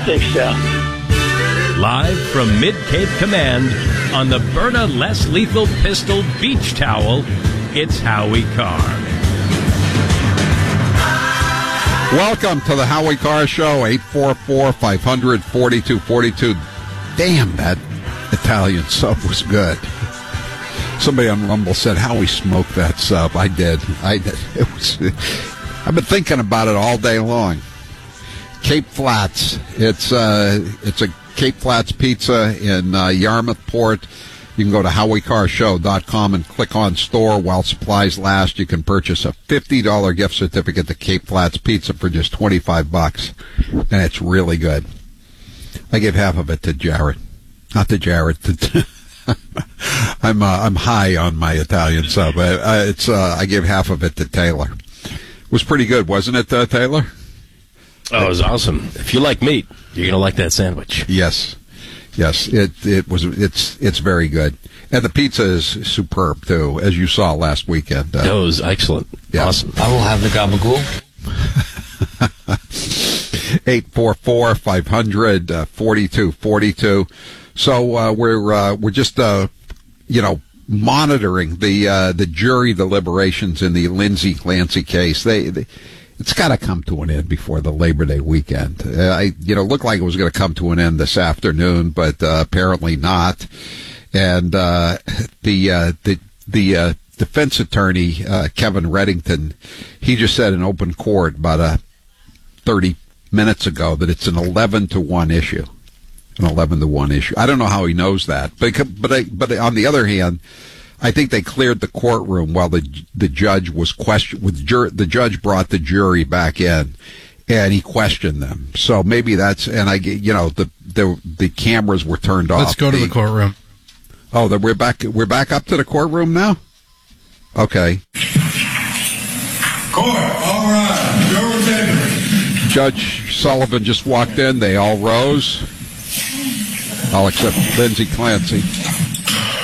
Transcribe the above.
think so. Live from Mid-Cape Command on the Byrna Less Lethal Pistol Beach Towel, it's Howie Carr. Welcome to the Howie Carr Show, 844-500-4242. Damn, that Italian sub was good. Somebody on Rumble said, Howie smoked that sub. I did. It was. I've been thinking about it all day long. Cape Flats. It's a Cape Flats pizza in Yarmouth Port. You can go to HowieCarShow.com and click on store while supplies last. You can purchase a $50 gift certificate to Cape Flats Pizza for just $25, and it's really good. I gave half of it to Jared, not to Jared. I'm high on my Italian sub. I gave half of it to Taylor. It was pretty good, wasn't it, Taylor? Oh, it was awesome. If you like meat, you're gonna like that sandwich. Yes. It was. It's very good, and the pizza is superb too, as you saw last weekend. It was excellent. Yeah. Awesome. I will have the gabagool. 844-500-4242. So we're just monitoring the jury deliberations in the Lindsay Clancy case. It's got to come to an end before the Labor Day weekend. Looked like it was going to come to an end this afternoon, but apparently not. And the defense attorney, Kevin Reddington, he just said in open court about 30 minutes ago that it's an 11-1 issue. An 11-1 issue. I don't know how he knows that, but on the other hand, I think they cleared the courtroom while the judge was the judge brought the jury back in, and he questioned them. So maybe that's, and the cameras were turned off. Let's go to the courtroom. Oh, we're back up to the courtroom now? Okay. Court, all rise. Your attention. Judge Sullivan just walked in. They all rose. I'll accept Lindsay Clancy.